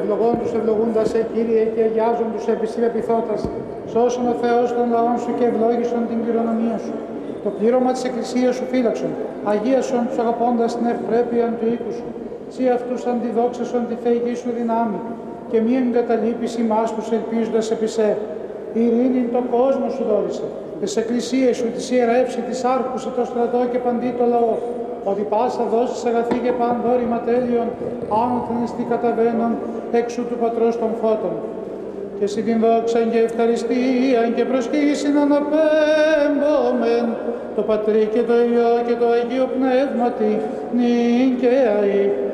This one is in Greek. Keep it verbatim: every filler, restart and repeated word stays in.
ευλογών τους ευλογούντας σε Κύριε και αγιάζον τους επί σύ επιθώτας, σώσον ο Θεός των λαών σου και ευλόγησον την κληρονομία σου. Το πλήρωμα της Εκκλησίας σου φύλαξον, αγίασον τους αγαπώντας την ευπρέπεια του οίκου σου. Σύ αυτούς αντιδόξασον τη θεϊκή σου δυνάμει και μη εγκαταλείπεις ημάς τους ελπίζοντας επί σε. Ειρήνην το κόσμο σου δόρισε, τις εκκλησίες σου, της ιερεύση, της άρκουση, το στρατό και παντί το λαό, ότι πάσα δώσεις αγαθή και πανδόρημα τέλειον, άνωθεν εστί καταβαίνον, εξού του Πατρός των Φώτων. Και συ την δόξαν και ευχαριστίαν και προσχύσιν αναπέμπομεν, το Πατρί και το Υιό και το Αγίο Πνεύματι, νυν και αεί,